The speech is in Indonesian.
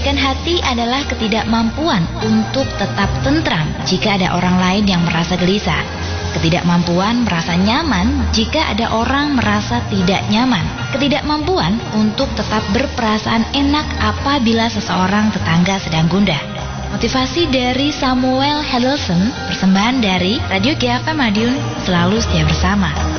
Kebaikan hati adalah ketidakmampuan untuk tetap tentram jika ada orang lain yang merasa gelisah. Ketidakmampuan merasa nyaman jika ada orang merasa tidak nyaman. Ketidakmampuan untuk tetap berperasaan enak apabila seseorang tetangga sedang gundah. Motivasi dari Samuel Henderson, persembahan dari Radio GFM Madiun, selalu setia bersama.